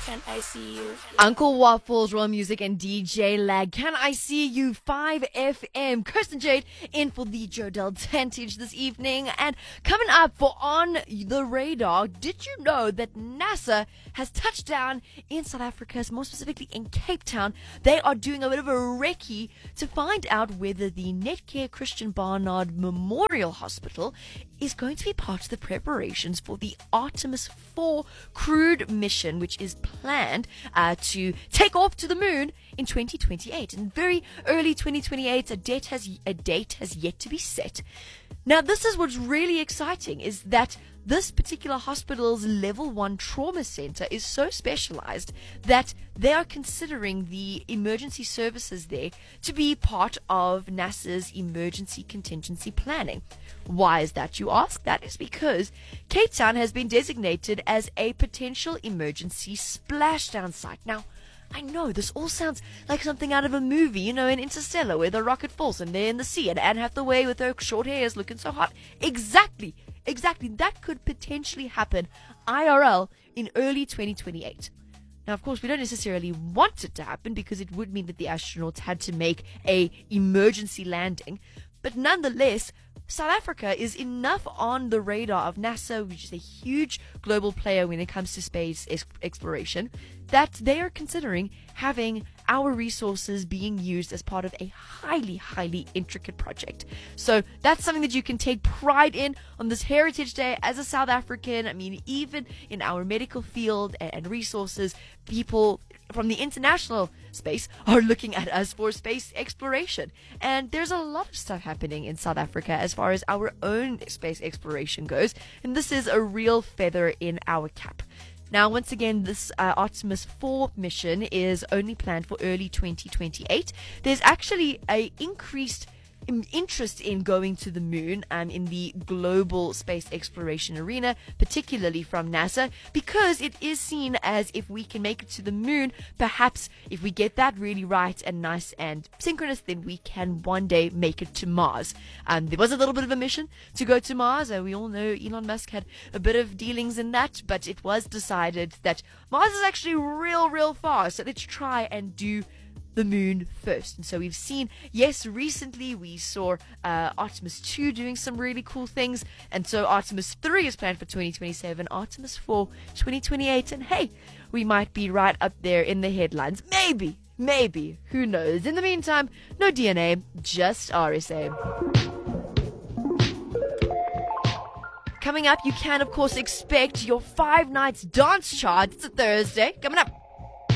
Can I See You? Uncle Waffles, Royal Music, and DJ Lag. Can I See You? 5FM. Kirsten Jade in for the Jodel Tentage this evening. And coming up for On the Radar, did you know that NASA has touched down in South Africa, more specifically in Cape Town? They are doing a bit of a recce to find out whether the Netcare Christian Barnard Memorial Hospital is going to be part of the preparations for the Artemis 4 crewed mission, which is planned to take off to the moon in 2028. In very early 2028, a date has yet to be set. Now, this is what's really exciting, is that this particular hospital's level 1 trauma center is so specialized that they are considering the emergency services there to be part of NASA's emergency contingency planning. Why is that, you ask? That is because Cape Town has been designated as a potential emergency splashdown site. Now, I know this all sounds like something out of a movie, in Interstellar, where the rocket falls and they're in the sea and Anne Hathaway with her short hair is looking so hot. Exactly. That could potentially happen IRL in early 2028. Now, of course, we don't necessarily want it to happen because it would mean that the astronauts had to make a emergency landing. But nonetheless, South Africa is enough on the radar of NASA, which is a huge global player when it comes to space exploration, that they are considering having our resources being used as part of a highly, highly intricate project. So that's something that you can take pride in on this Heritage Day as a South African. I mean, even in our medical field and resources, people from the international space are looking at us for space exploration. And there's a lot of stuff happening in South Africa as far as our own space exploration goes. And this is a real feather in our cap. Now, once again, this Artemis 4 mission is only planned for early 2028. There's actually a increased interest in going to the moon in the global space exploration arena, particularly from NASA, because it is seen as if we can make it to the moon, perhaps if we get that really right and nice and synchronous, then we can one day make it to Mars. There was a little bit of a mission to go to Mars. We all know Elon Musk had a bit of dealings in that, but it was decided that Mars is actually real far, so let's try and do the moon first. And so we've seen, yes, recently we saw Artemis 2 doing some really cool things, and so Artemis 3 is planned for 2027, Artemis 4 2028, and hey, we might be right up there in the headlines. Maybe, who knows? In the meantime, no DNA, just RSA. Coming up, you can of course expect your 5 nights dance chart. It's a Thursday coming up.